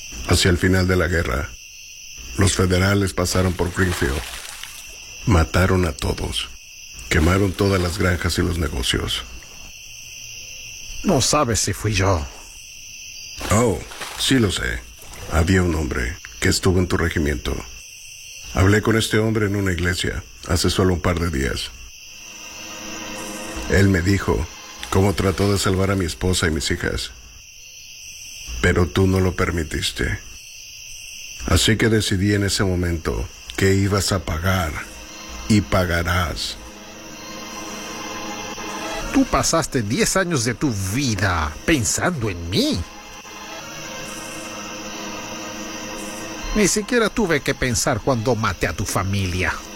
Hacia el final de la guerra, los federales pasaron por Greenfield. Mataron a todos. Quemaron todas las granjas y los negocios. No sabes si fui yo. Oh, sí lo sé. Había un hombre que estuvo en tu regimiento. Hablé con este hombre en una iglesia hace solo un par de días. Él me dijo cómo trató de salvar a mi esposa y mis hijas. Pero tú no lo permitiste. Así que decidí en ese momento que ibas a pagar. Y pagarás. Tú pasaste 10 años de tu vida pensando en mí. Ni siquiera tuve que pensar cuando maté a tu familia.